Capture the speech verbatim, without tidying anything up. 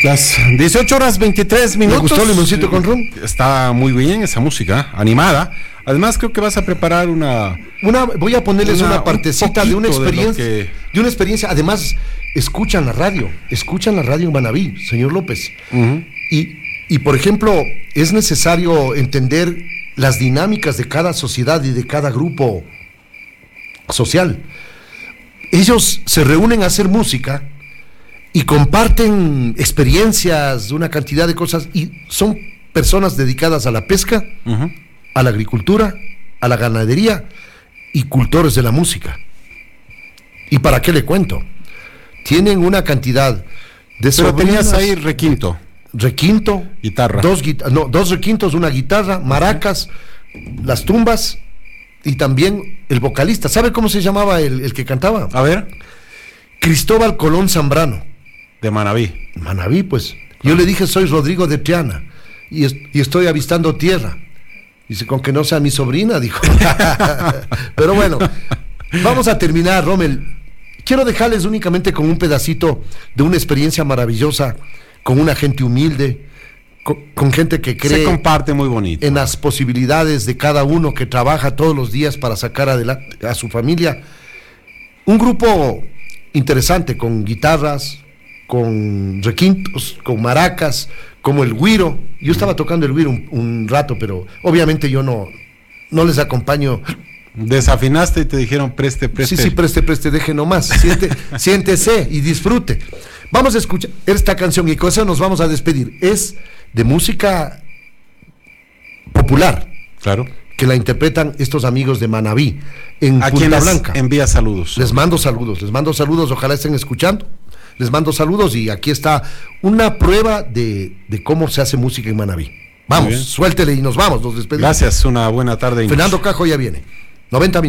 Las dieciocho horas veintitrés minutos. ¿Me gustó Limoncito con Ron? Está muy bien esa música, animada. Además creo que vas a preparar una... una voy a ponerles una, una partecita un de una experiencia. De, que... de una experiencia. Además, escuchan la radio. Escuchan la radio en Manabí, señor López. Uh-huh. Y, y, por ejemplo, es necesario entender las dinámicas de cada sociedad y de cada grupo social. Ellos se reúnen a hacer música y comparten experiencias, una cantidad de cosas, y son personas dedicadas a la pesca, uh-huh. a la agricultura, a la ganadería y cultores de la música. ¿Y para qué le cuento? Tienen una cantidad de Pero sobrinas, tenías ahí requinto. Requinto. Guitarra. Dos, no, dos requintos, una guitarra, maracas, uh-huh. las tumbas y también el vocalista. ¿Sabe cómo se llamaba el, el que cantaba? A ver. Cristóbal Colón Zambrano. De Manabí. Manabí, pues. Yo ah. le dije, soy Rodrigo de Triana y, es, y estoy avistando tierra. Dice, con que no sea mi sobrina, dijo. Pero bueno, vamos a terminar, Rommel. Quiero dejarles únicamente con un pedacito de una experiencia maravillosa, con una gente humilde, con, con gente que cree... Se comparte muy bonito. En las posibilidades de cada uno que trabaja todos los días para sacar adelante a su familia. Un grupo interesante, con guitarras, con requintos, con maracas, como el güiro. Yo estaba tocando el güiro un, un rato, pero obviamente yo no, no les acompaño. Desafinaste y te dijeron preste, preste. Sí, sí, preste, preste, deje nomás. Siente, siéntese y disfrute. Vamos a escuchar esta canción y con eso nos vamos a despedir. Es de música popular. Claro. Que la interpretan estos amigos de Manabí, en ¿A Punta Blanca. Envía saludos. Les mando saludos, les mando saludos, ojalá estén escuchando. Les mando saludos y aquí está una prueba de, de cómo se hace música en Manabí. Vamos, suéltele y nos vamos, nos despedimos. Gracias, una buena tarde. Fernando Cajo ya viene. noventa minutos.